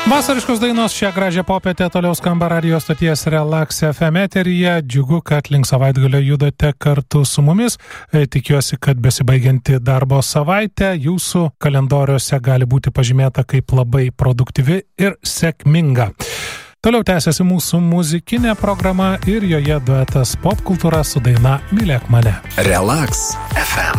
Vasariškos dainos šią gražią popietę toliau skamba radijo stoties Relax FM eteryje. Džiugu, kad link savaitgalio judate kartu su mumis. Tikiuosi, kad besibaigianti darbo savaitė jūsų kalendoriuose gali būti pažymėta kaip labai produktyvi ir sėkminga. Toliau tęsiasi mūsų muzikinė programa ir joje duetas Popkultūra su daina Mylėk mane. Relax FM.